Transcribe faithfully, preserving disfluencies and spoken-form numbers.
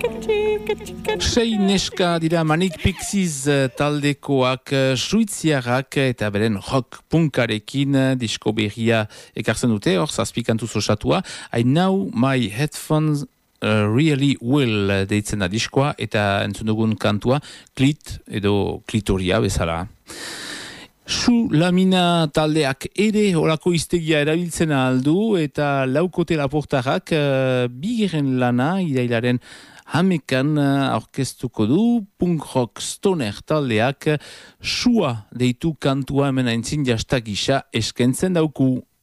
Sei neska dira Manic Pixies taldekoak suitziarrak eta beren rock punkarekin disko berria ekartzen dute, hor zazpikantuz osatua. I know my headphones uh, really will deitzen da diskoa eta entzun dugun kantua klit edo klitoria bezala. Su lamina taldeak ere horako iztegia erabiltzen aldu eta laukote laportarrak uh, bigiren lana irailaren hamekan aurkeztuko du punk rock stoner taldeak sua deitu kantua hemen aintzin jastak gisa eskentzen dauku.